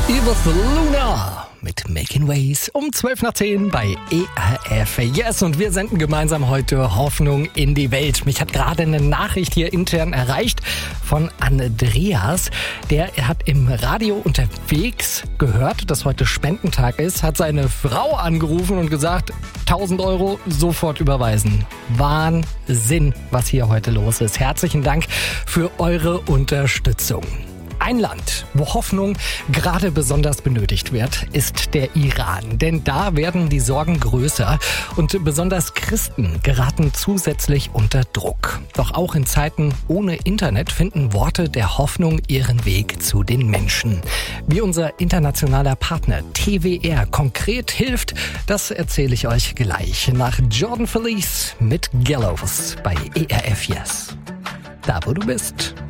Yves Luna mit Making Ways um 12:10 bei ERF Yes. Und wir senden gemeinsam heute Hoffnung in die Welt. Mich hat gerade eine Nachricht hier intern erreicht von Andreas. Der hat im Radio unterwegs gehört, dass heute Spendentag ist, hat seine Frau angerufen und gesagt, 1.000 Euro sofort überweisen. Wahnsinn, was hier heute los ist. Herzlichen Dank für eure Unterstützung. Ein Land, wo Hoffnung gerade besonders benötigt wird, ist der Iran. Denn da werden die Sorgen größer und besonders Christen geraten zusätzlich unter Druck. Doch auch in Zeiten ohne Internet finden Worte der Hoffnung ihren Weg zu den Menschen. Wie unser internationaler Partner TWR konkret hilft, das erzähle ich euch gleich nach Jordan Felice mit Gallows bei ERF Yes. Da, wo du bist.